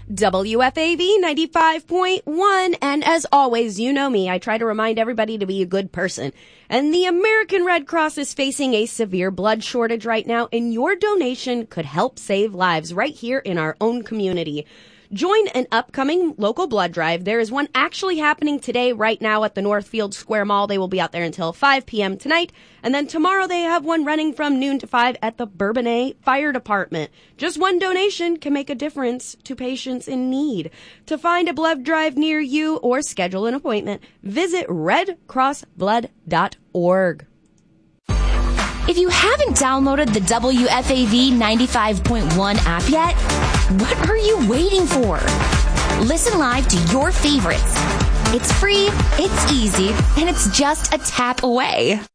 WFAV 95.1. And as always, you know me, I try to remind everybody to be a good person. And the American Red Cross is facing a severe blood shortage right now, and your donation could help save lives right here in our own community. Join an upcoming local blood drive. There is one actually happening today right now at the Northfield Square Mall. They will be out there until 5 p.m. tonight. And then tomorrow they have one running from noon to 5 at the Bourbonnais Fire Department. Just one donation can make a difference to patients in need. To find a blood drive near you or schedule an appointment, visit redcrossblood.org. If you haven't downloaded the WFAV 95.1 app yet, what are you waiting for? Listen live to your favorites. It's free, it's easy, and it's just a tap away.